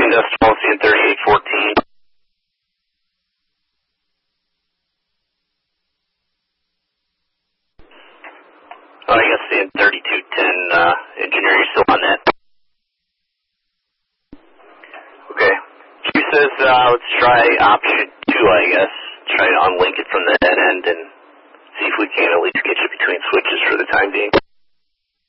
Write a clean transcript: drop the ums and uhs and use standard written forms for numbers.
decimal, seeing 3814. Oh, I guess seeing 3210, engineer, you're still on that. Okay. Q says, let's try option 2, I guess. Try to unlink it from the dead end and see if we can at least get you between switches for the time being.